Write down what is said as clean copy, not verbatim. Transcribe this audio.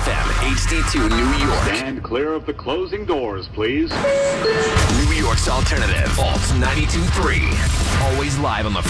FM, HD2 New York. Stand clear of the closing doors, please. New York's alternative, Alt 92.3. Always live on the